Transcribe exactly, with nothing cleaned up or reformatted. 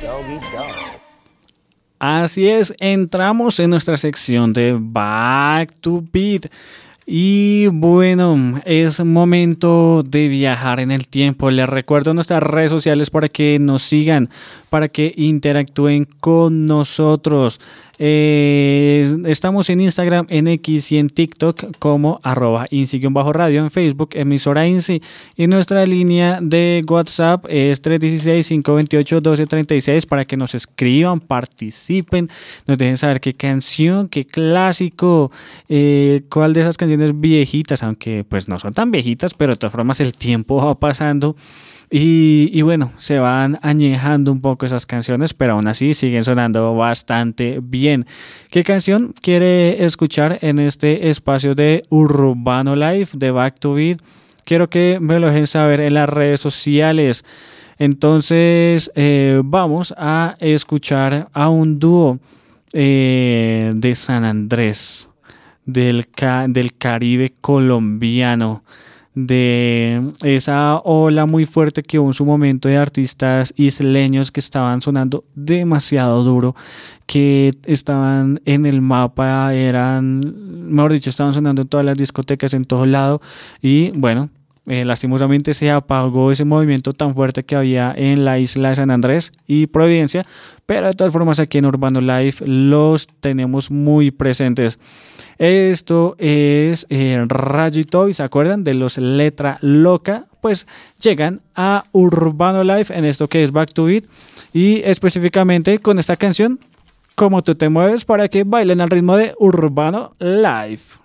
Doggy Dog. Así es, entramos en nuestra sección de Back to Beat. Y bueno, es momento de viajar en el tiempo. Les recuerdo nuestras redes sociales para que nos sigan, para que interactúen con nosotros. Eh, estamos en Instagram, en X y en TikTok como arroba insi-radio, en Facebook emisora Insi, y nuestra línea de WhatsApp es tres uno seis, cinco dos ocho, uno dos tres seis para que nos escriban, participen, nos dejen saber qué canción, qué clásico, eh, cuál de esas canciones viejitas, aunque pues no son tan viejitas, pero de todas formas el tiempo va pasando. Y, y bueno, se van añejando un poco esas canciones, pero aún así siguen sonando bastante bien. ¿Qué canción quiere escuchar en este espacio de Urbano Live, de Back to Beat? Quiero que me lo dejen saber en las redes sociales. Entonces eh, vamos a escuchar a un dúo eh, de San Andrés, del, ca- del Caribe colombiano, de esa ola muy fuerte que hubo en su momento de artistas isleños que estaban sonando demasiado duro, que estaban en el mapa, eran, mejor dicho, estaban sonando en todas las discotecas, en todo lado, y bueno, eh, lastimosamente se apagó ese movimiento tan fuerte que había en la isla de San Andrés y Providencia, pero de todas formas aquí en Urbano Live los tenemos muy presentes. Esto es eh, Rayo y Toby, ¿se acuerdan de los Letra Loca? Pues llegan a Urbano Live en esto que es Back to Beat, y específicamente con esta canción, Como tú te mueves, para que bailen al ritmo de Urbano Live.